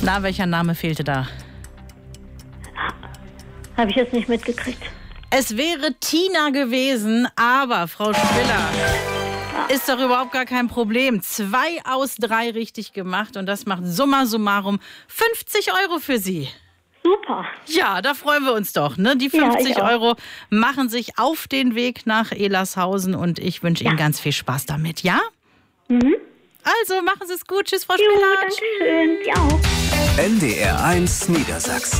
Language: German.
Na, welcher Name fehlte da? Habe ich jetzt nicht mitgekriegt. Es wäre Tina gewesen, aber Frau Spiller, ist doch überhaupt gar kein Problem. 2 aus 3 richtig gemacht und das macht summa summarum 50 € für Sie. Super. Ja, da freuen wir uns doch. Ne? Die 50 € machen sich auf den Weg nach Elershausen und ich wünsche Ihnen ganz viel Spaß damit, ja? Mhm. Also, machen Sie es gut. Tschüss, Frau Spiller. Danke schön. Ja. NDR 1 Niedersachsen.